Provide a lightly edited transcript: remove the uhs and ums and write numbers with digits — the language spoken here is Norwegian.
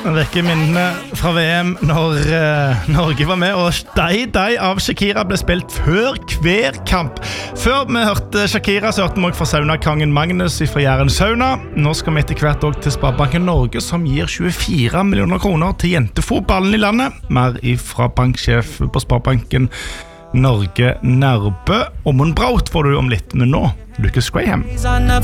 En rekke minnene fra VM når Norge var med, og Dei av Shakira ble spilt før hver kamp. Før vi hørte Shakira, så hørte vi også fra saunakongen Magnus fra Jæren Sauna. Nå skal vi etter hvert også til Sparebanken Norge, som gir 24 millioner kroner til jentefotballen i landet. Mer ifra banksjef på Sparebanken Norge Nærbø. Omund Braut får du om litt, men nå Lucas Graham.